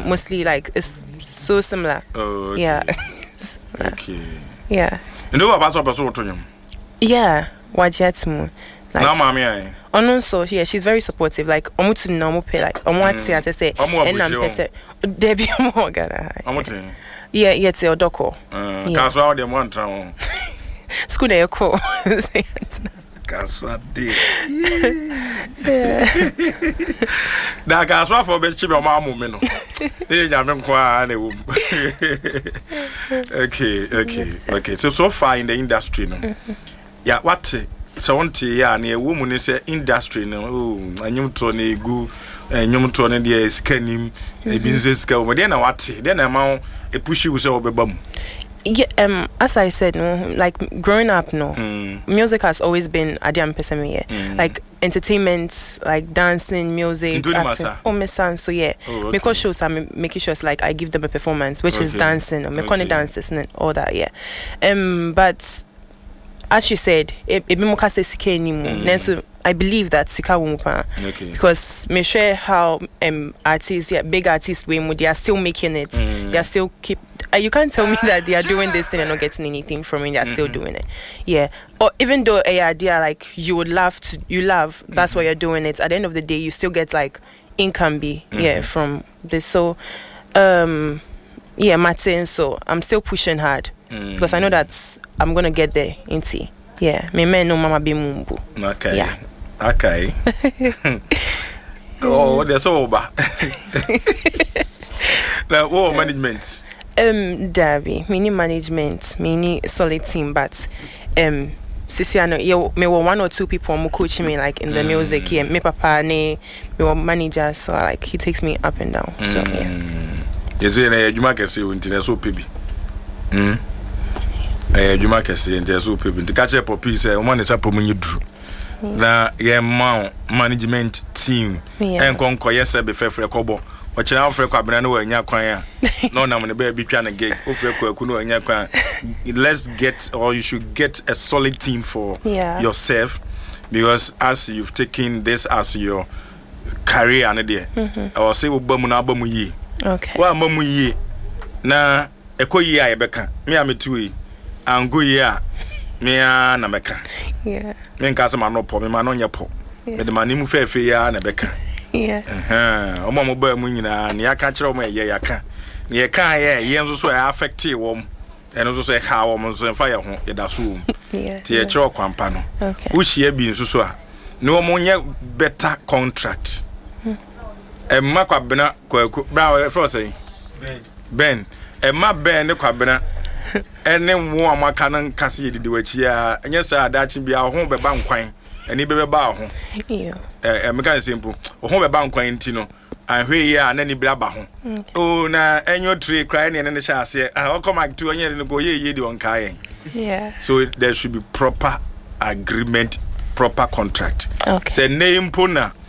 mostly like it's so similar. Oh, okay. Yeah. Okay. Yeah. You know about person? Yeah. Wajatmu. Like, now, mommy, so yeah, she's very supportive. Like, omutu normal pay. Like, omuati as I say, and I'm pese. Debbie Morgan. Yeah, it's your doko. Kaswa de one town. School de ko. Kaswa de. Da kaswa for best chibe mamu meno. Eh, nyame kwa na wo. Okay. So far in the industry no. Yeah, what so want ya na ewo mu ne say industry no anyum to na egu anyum to na de sikanim e business ska o de na wate de na ma e push you say obeba mu. Yeah, as I said, no, like growing up, no, music has always been Adiam Pesame, like entertainment, like dancing, music, acting. Oh, my son, so yeah, because shows I'm making sure it's like I give them a performance, which is dancing, or me dances and all that, yeah. But as she said, then so I believe that Sika Wumupa, because me share how artists, big artists, they are still making it. They are still keep. You can't tell me that they are doing this thing and not getting anything from it. They are still doing it. Yeah. Or even though a idea like you love, that's why you're doing it. At the end of the day, you still get like income from this. So, Martin. So I'm still pushing hard because I know that I'm gonna get there. Yeah. Me no mama be mumbu. Okay. Yeah. Okay. Oh, that's all bad. Now, what management? Derby, mini management, mini solid team, but Sisiano, me were 1 or 2 people who coach me like in the music. Yeah, me papa me were manager, so like he takes me up and down. So yeah. Yes, you might say you so baby. You might say there's so people to catch up a piece. One is up when you drew. Na management team and conquer yes, be fair for a cobo. But you know, for a cabinet, no, choir. No, I'm going to be a big piano gate. Let's get, or you should get a solid team for yourself, because as you've taken this as your career, and idea, or say, Bamu ye. Okay. Well, Mamu ye. Na, a co ye, I becca. Me, I'm a 2 and go ye. Me, Nameka. Yeah. Men Casama no po, me man on your po. But the man fair and a becca. Yeah. Omo ba mu nyina ne aka kire omo ye yaka ne ye kan ye nso so affect wom eno so so ha wom nso fa ye ho ye da so wom ti ye kire kwampa no wo hia bi nso so a ne omo nye better contract emma kwabena kwaku bra for say ben emma ben ne kwabena ene wo amaka nan kase ye didi wachi a enye sa adachi bia ho beba nkwan eni beba ho me can simple ho be ban kwan ti no ahwe ya na ni bra ba ho oh na enyo tree cry ne ne sha ase o come back to onye ne go ye di on kai. So there should be proper agreement, proper contract. Okay. Say name pona